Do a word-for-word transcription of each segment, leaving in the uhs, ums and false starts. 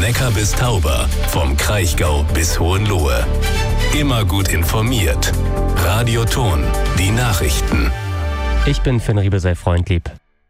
Neckar bis Tauber, vom Kraichgau bis Hohenlohe. Immer gut informiert. Radio Ton, die Nachrichten. Ich bin Finn Riebesell-Freundlieb.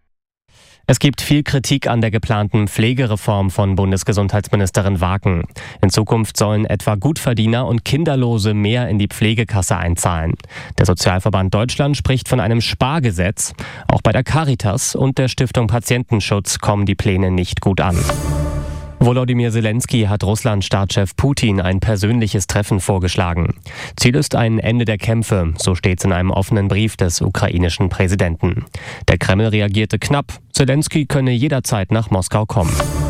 Es gibt viel Kritik an der geplanten Pflegereform von Bundesgesundheitsministerin Waken. In Zukunft sollen etwa Gutverdiener und Kinderlose mehr in die Pflegekasse einzahlen. Der Sozialverband Deutschland spricht von einem Spargesetz. Auch bei der Caritas und der Stiftung Patientenschutz kommen die Pläne nicht gut an. Volodymyr Zelensky hat Russland-Staatschef Putin ein persönliches Treffen vorgeschlagen. Ziel ist ein Ende der Kämpfe, so steht es in einem offenen Brief des ukrainischen Präsidenten. Der Kreml reagierte knapp, Zelensky könne jederzeit nach Moskau kommen.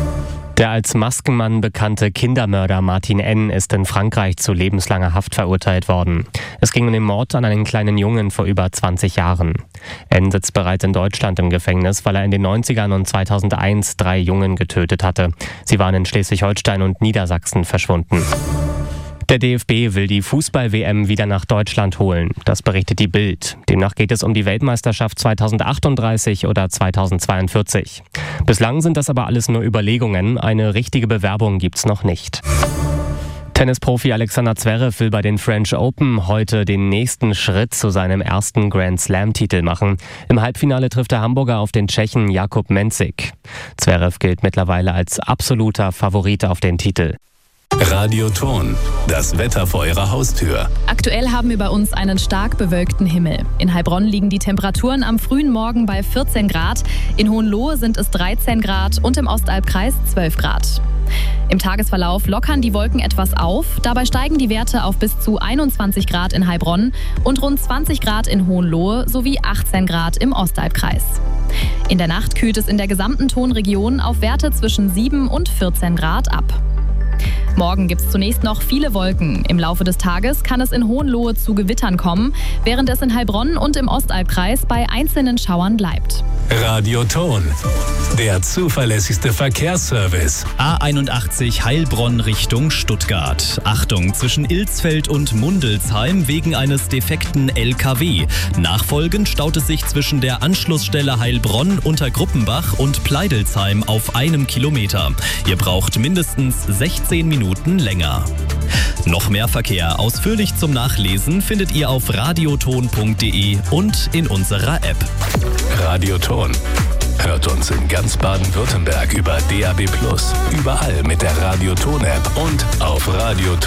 Der als Maskenmann bekannte Kindermörder Martin N. ist in Frankreich zu lebenslanger Haft verurteilt worden. Es ging um den Mord an einen kleinen Jungen vor über zwanzig Jahren. N. sitzt bereits in Deutschland im Gefängnis, weil er in den neunzigern und zweitausendeins drei Jungen getötet hatte. Sie waren in Schleswig-Holstein und Niedersachsen verschwunden. Der D F B will die Fußball-W M wieder nach Deutschland holen. Das berichtet die Bild. Demnach geht es um die Weltmeisterschaft zweitausendachtunddreißig oder zweitausendzweiundvierzig. Bislang sind das aber alles nur Überlegungen. Eine richtige Bewerbung gibt's noch nicht. Tennisprofi Alexander Zverev will bei den French Open heute den nächsten Schritt zu seinem ersten Grand Slam-Titel machen. Im Halbfinale trifft der Hamburger auf den Tschechen Jakub Mensik. Zverev gilt mittlerweile als absoluter Favorit auf den Titel. Radio Ton, das Wetter vor Ihrer Haustür. Aktuell haben wir bei uns einen stark bewölkten Himmel. In Heilbronn liegen die Temperaturen am frühen Morgen bei vierzehn Grad, in Hohenlohe sind es dreizehn Grad und im Ostalbkreis zwölf Grad. Im Tagesverlauf lockern die Wolken etwas auf, dabei steigen die Werte auf bis zu einundzwanzig Grad in Heilbronn und rund zwanzig Grad in Hohenlohe sowie achtzehn Grad im Ostalbkreis. In der Nacht kühlt es in der gesamten Tonregion auf Werte zwischen sieben und vierzehn Grad ab. Morgen gibt es zunächst noch viele Wolken. Im Laufe des Tages kann es in Hohenlohe zu Gewittern kommen, während es in Heilbronn und im Ostalbkreis bei einzelnen Schauern bleibt. Radio Ton, der zuverlässigste Verkehrsservice. A einundachtzig Heilbronn Richtung Stuttgart. Achtung, zwischen Ilsfeld und Mundelsheim wegen eines defekten L K W. Nachfolgend staut es sich zwischen der Anschlussstelle Heilbronn unter Gruppenbach und Pleidelsheim auf einem Kilometer. Ihr braucht mindestens sechzehn Minuten länger. Noch mehr Verkehr ausführlich zum Nachlesen findet ihr auf radioton punkt de und in unserer App. Radio Ton. Hört uns in ganz Baden-Württemberg über D A B plus, überall mit der Radio Ton App und auf radioton.